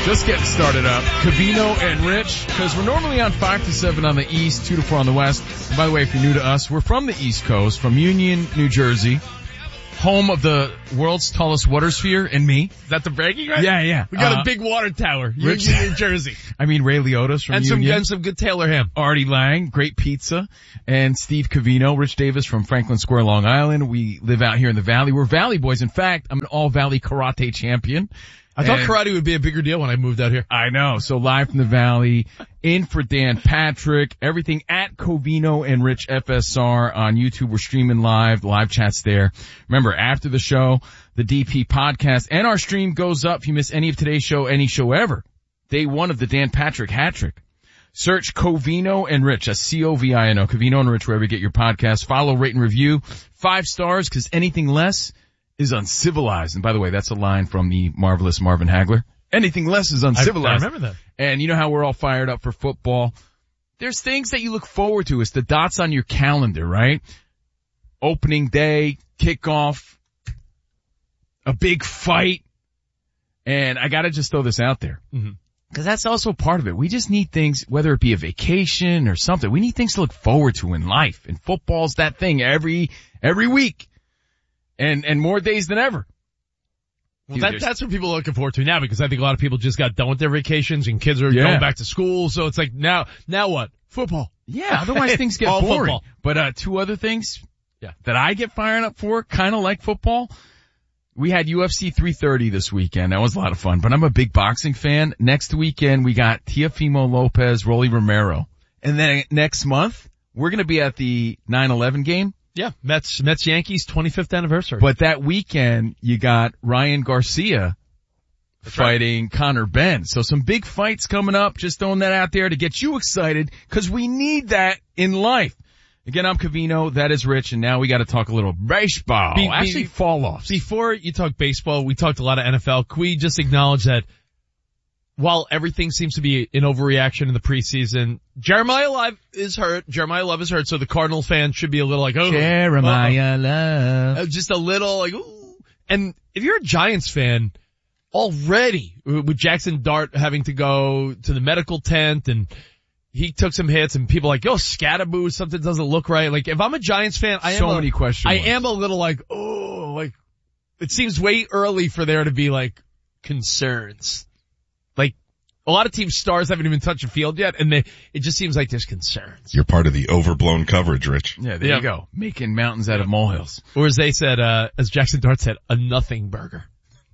Just getting started up. Covino and Rich, because we're normally on 5 to 7 on the East, 2 to 4 on the West. And by the way, if you're new to us, we're from the East Coast, from Union, New Jersey, home of the world's tallest water sphere, and me. Is that the bragging right? Yeah. We got a big water tower, Rich, Union, New Jersey. I mean, Ray Liotta's from Union. And some good Taylor ham. Artie Lang, great pizza, and Steve Covino, Rich Davis from Franklin Square, Long Island. We live out here in the Valley. We're Valley boys. In fact, I'm an all-Valley karate champion. I thought karate would be a bigger deal when I moved out here. I know. So live from the Valley, in for Dan Patrick, everything at Covino and Rich FSR on YouTube. We're streaming live chat's there. Remember, after the show, the DP podcast and our stream goes up. If you miss any of today's show, any show ever, day one of the Dan Patrick hat trick. Search Covino and Rich, that's C-O-V-I-N-O, Covino and Rich, wherever you get your podcast. Follow, rate, and review. 5 stars, because anything less is uncivilized. And by the way, that's a line from the marvelous Marvin Hagler. Anything less is uncivilized. I remember that. And you know how we're all fired up for football? There's things that you look forward to. It's the dots on your calendar, right? Opening day, kickoff, a big fight. And I gotta just throw this out there. Mm-hmm. Cause that's also part of it. We just need things, whether it be a vacation or something, we need things to look forward to in life. And football's that thing every week. And more days than ever. Well, that's what people are looking forward to now, because I think a lot of people just got done with their vacations and kids are going back to school. So it's like, now what? Football. Yeah, otherwise things get boring. Football. But 2 other things that I get fired up for, kind of like football. We had UFC 330 this weekend. That was a lot of fun, but I'm a big boxing fan. Next weekend we got Teofimo Lopez, Rolly Romero. And then next month, we're going to be at the 9/11 game. Yeah, Mets Yankees 25th anniversary. But that weekend, you got Ryan Garcia fighting Conor Benn. So some big fights coming up. Just throwing that out there to get you excited, because we need that in life. Again, I'm Covino, that is Rich, and now we got to talk a little baseball. Actually, fall-offs. Before you talk baseball, we talked a lot of NFL. Can we just acknowledge that while everything seems to be an overreaction in the preseason, Jeremiah Love is hurt, so the Cardinal fan should be a little like, oh. Jeremiah Love. Just a little like, ooh. And if you're a Giants fan, already, with Jackson Dart having to go to the medical tent and he took some hits and people like, yo, Scatterboo, something doesn't look right. Like, if I'm a Giants fan, I am a little like, oh, like, it seems way early for there to be like concerns. Like, a lot of teams' stars haven't even touched the field yet, and it just seems like there's concerns. You're part of the overblown coverage, Rich. Yeah, there you go. Making mountains out of molehills. Or as they said, as Jackson Dart said, a nothing burger.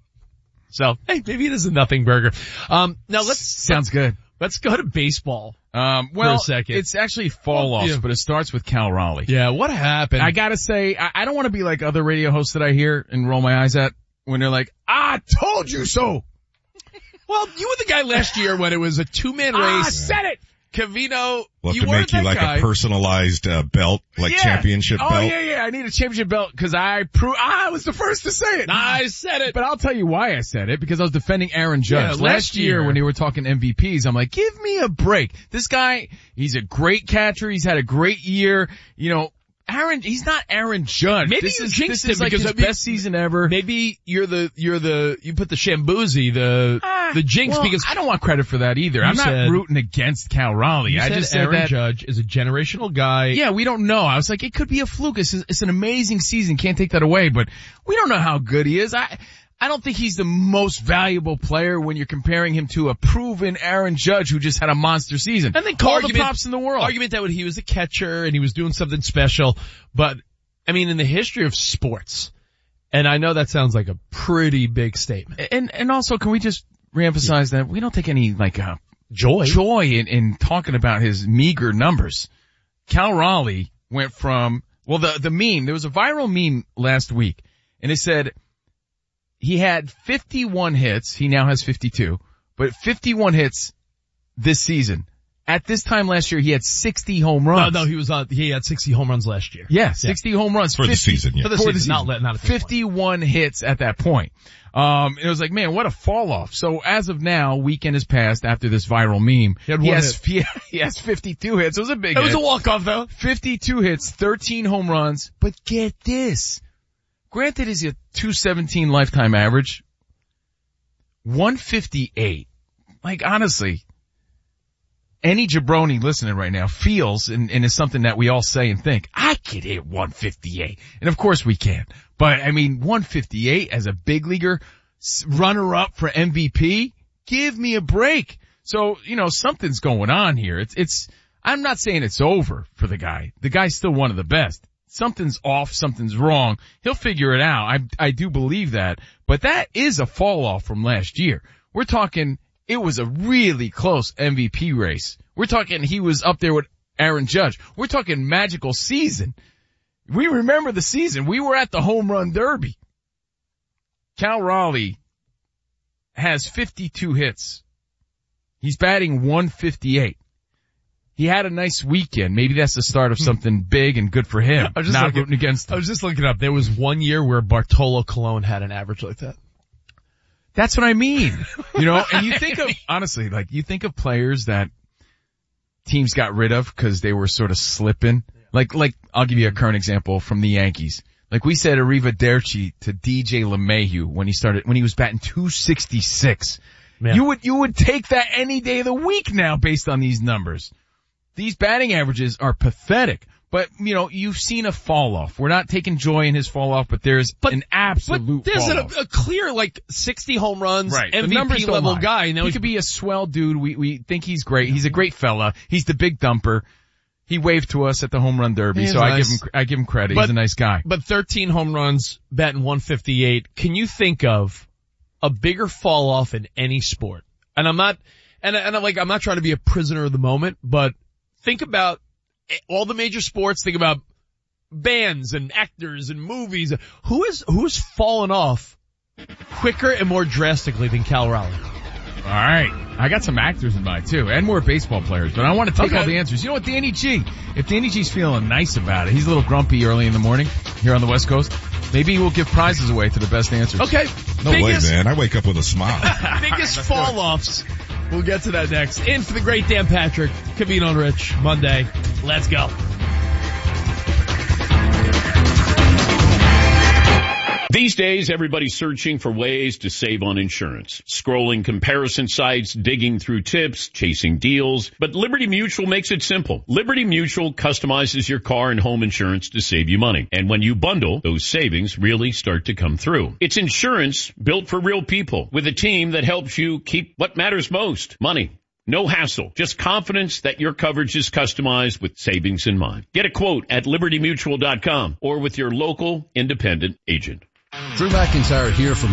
So, hey, maybe it is a nothing burger. Now Sounds good. Let's go to baseball. Well, for a second. It's actually fall-offs, but it starts with Cal Raleigh. Yeah, what happened? I gotta say, I don't want to be like other radio hosts that I hear and roll my eyes at when they're like, I told you so. Well, you were the guy last year when it was a 2-man race. I said it! Covino, We'll have you to make you like guy. a personalized belt, like championship belt. Oh, yeah, I need a championship belt because I was the first to say it. I said it. But I'll tell you why I said it, because I was defending Aaron Judge. Yeah, last year when they were talking MVPs, I'm like, give me a break. This guy, he's a great catcher. He's had a great year. You know, he's not Aaron Judge. Maybe this jinxed is him like because his best season ever. Maybe you put the Shambuzi, the jinx, because I don't want credit for that either. I'm not rooting against Cal Raleigh. I just said Aaron that Judge is a generational guy. Yeah, we don't know. I was like, it could be a fluke. It's an amazing season. Can't take that away, but we don't know how good he is. I don't think he's the most valuable player when you're comparing him to a proven Aaron Judge who just had a monster season. And then all the props in the world. Argument that he was a catcher and he was doing something special. But, I mean, in the history of sports, and I know that sounds like a pretty big statement. And also, can we just reemphasize that we don't take any, joy in talking about his meager numbers. Cal Raleigh went from, the meme, there was a viral meme last week, and it said, he had 51 hits. He now has 52, but 51 hits this season. At this time last year, he had 60 home runs. No, he had 60 home runs last year. Yeah, 60 home runs. For the season, yeah. For the season, not 51 hits at that point. It was like, man, what a fall off. So as of now, weekend has passed after this viral meme. He has 52 hits. It was a big hit. It was a walk-off though. 52 hits, 13 home runs, but get this. Granted, he's a 217 lifetime average. 158 like honestly, any jabroni listening right now feels, and is something that we all say and think, I could hit 158. And of course we can. But I mean, 158 as a big leaguer, runner up for MVP, give me a break. So, something's going on here. I'm not saying it's over for the guy. The guy's still one of the best. Something's off, something's wrong. He'll figure it out. I do believe that. But that is a fall off from last year. We're talking, it was a really close MVP race. We're talking he was up there with Aaron Judge. We're talking magical season. We remember the season. We were at the home run derby. Cal Raleigh has 52 hits. He's batting 158. He had a nice weekend. Maybe that's the start of something big and good for him. I was just looking up. There was one year where Bartolo Colon had an average like that. That's what I mean. And you think of, honestly, like you think of players that teams got rid of because they were sort of slipping. Like I'll give you a current example from the Yankees. Like we said Arrivederci to DJ LeMahieu when he was batting 266. Man. You would take that any day of the week now based on these numbers. These batting averages are pathetic. But, you've seen a fall off. We're not taking joy in his fall off, but there's an absolute there's fall off. a clear, 60 home runs, right. MVP level guy. He could be a swell dude. We think he's great. He's a great fella. He's the big dumper. He waved to us at the home run derby, so nice. I give him credit. He's a nice guy. But 13 home runs, batting 158. Can you think of a bigger fall off in any sport? And I'm not trying to be a prisoner of the moment, but think about all the major sports. Think about bands and actors and movies. Who's fallen off quicker and more drastically than Cal Raleigh? All right. I got some actors in mind too, and more baseball players, but I want to take all the answers. You know what, Danny G? If Danny G's feeling nice about it, he's a little grumpy early in the morning here on the West Coast, maybe we'll give prizes away to the best answers. Okay. No way, man. I wake up with a smile. Biggest fall-offs. We'll get to that next. In for the great Dan Patrick, Covino and Rich, Monday. Let's go. These days, everybody's searching for ways to save on insurance. Scrolling comparison sites, digging through tips, chasing deals. But Liberty Mutual makes it simple. Liberty Mutual customizes your car and home insurance to save you money. And when you bundle, those savings really start to come through. It's insurance built for real people with a team that helps you keep what matters most, money. No hassle, just confidence that your coverage is customized with savings in mind. Get a quote at libertymutual.com or with your local independent agent. Drew McIntyre here from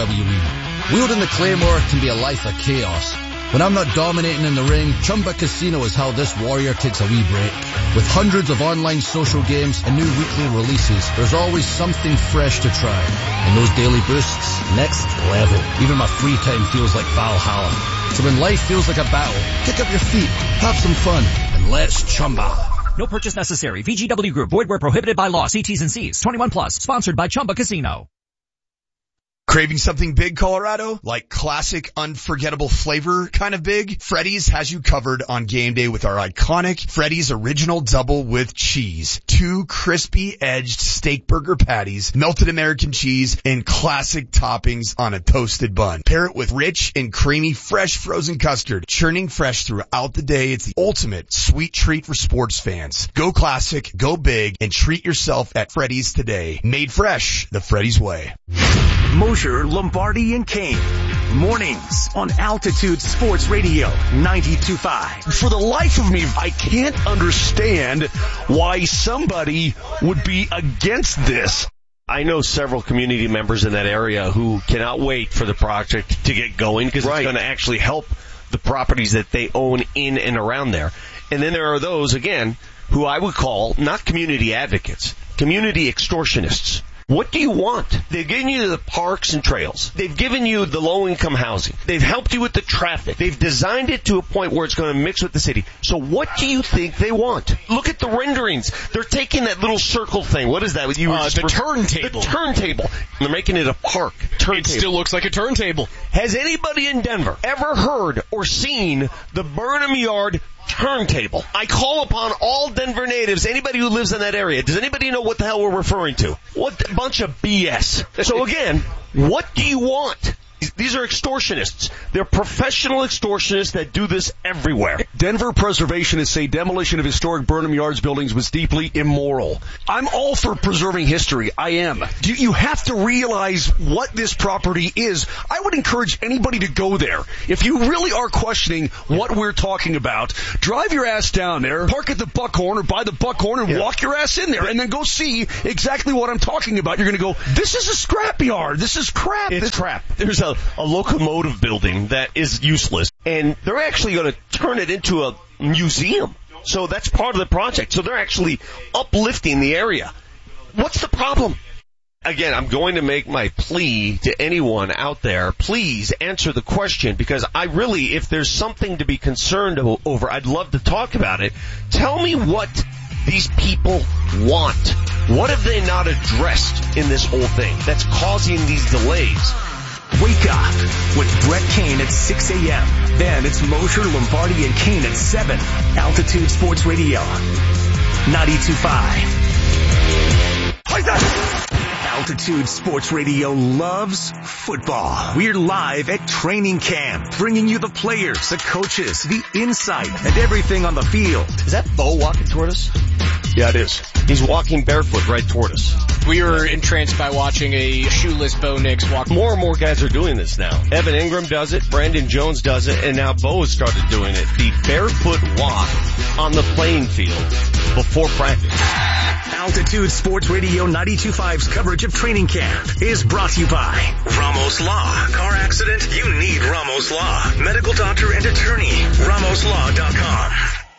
WWE. Wielding the Claymore can be a life of chaos. When I'm not dominating in the ring, Chumba Casino is how this warrior takes a wee break. With hundreds of online social games and new weekly releases, there's always something fresh to try. And those daily boosts, next level. Even my free time feels like Valhalla. So when life feels like a battle, kick up your feet, have some fun, and let's Chumba. No purchase necessary. VGW Group. Void where prohibited by law. See T's and C's. 21 plus. Sponsored by Chumba Casino. Craving something big, Colorado? Like classic, unforgettable flavor kind of big? Freddy's has you covered on game day with our iconic Freddy's Original Double with Cheese. 2 crispy-edged steak burger patties, melted American cheese, and classic toppings on a toasted bun. Pair it with rich and creamy fresh frozen custard, churning fresh throughout the day. It's the ultimate sweet treat for sports fans. Go classic, go big, and treat yourself at Freddy's today. Made fresh, the Freddy's way. Mosher, Lombardi, and Kane. Mornings on Altitude Sports Radio 92.5. For the life of me, I can't understand why somebody would be against this. I know several community members in that area who cannot wait for the project to get going because it's going to actually help the properties that they own in and around there. And then there are those, again, who I would call not community advocates, community extortionists. What do you want? They've given you the parks and trails. They've given you the low-income housing. They've helped you with the traffic. They've designed it to a point where it's going to mix with the city. So what do you think they want? Look at the renderings. They're taking that little circle thing. What is that? The turntable. The turntable. They're making it a park. It still looks like a turntable. Has anybody in Denver ever heard or seen the Burnham Yard turntable? I call upon all Denver natives, anybody who lives in that area. Does anybody know what the hell we're referring to? What a bunch of BS. So again, what do you want? These are extortionists. They're professional extortionists that do this everywhere. Denver preservationists say demolition of historic Burnham Yards buildings was deeply immoral. I'm all for preserving history. I am. You have to realize what this property is. I would encourage anybody to go there. If you really are questioning what we're talking about, drive your ass down there, park at the Buckhorn or by the Buckhorn and walk your ass in there and then go see exactly what I'm talking about. You're going to go, this is a scrapyard. This is crap. It's crap. There's a locomotive building that is useless, and they're actually going to turn it into a museum. So that's part of the project. So they're actually uplifting the area. What's the problem? Again, I'm going to make my plea to anyone out there. Please answer the question, because I really, if there's something to be concerned over, I'd love to talk about it. Tell me what these people want. What have they not addressed in this whole thing that's causing these delays? Wake up with Brett Kane at 6 a.m. Then it's Mosher, Lombardi, and Kane at 7. Altitude Sports Radio, 92.5. Altitude Sports Radio loves football. We're live at training camp, bringing you the players, the coaches, the insight, and everything on the field. Is that Bo walking toward us? Yeah, it is. He's walking barefoot right toward us. We were entranced by watching a shoeless Bo Nix walk. More and more guys are doing this now. Evan Ingram does it, Brandon Jones does it, and now Bo has started doing it. The barefoot walk on the playing field before practice. Altitude Sports Radio 92.5's coverage of training camp is brought to you by Ramos Law. Car accident? You need Ramos Law. Medical doctor and attorney. RamosLaw.com.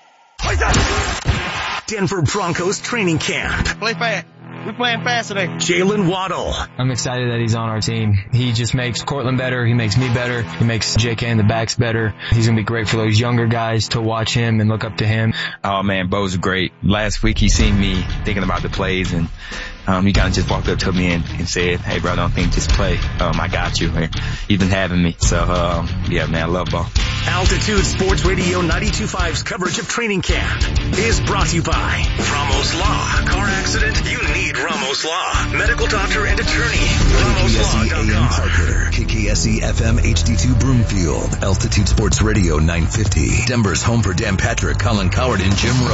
Denver Broncos training camp. Play fast. We're playing fast today. Jalen Waddle. I'm excited that he's on our team. He just makes Cortland better. He makes me better. He makes JK and the backs better. He's going to be great for those younger guys to watch him and look up to him. Oh man, Bo's great. Last week he seen me thinking about the plays, and he kind of just walked up to me and said, hey bro, don't think, just play. I got you. He's been having me. So, yeah man, I love Bo. Altitude Sports Radio 92.5's coverage of training camp is brought to you by Ramos Law. Car accident? You need Ramos Law. Medical doctor and attorney. RamosLaw.com. KKSE FM HD2 Broomfield. Altitude Sports Radio 950. Denver's home for Dan Patrick, Colin Coward, and Jim Rose.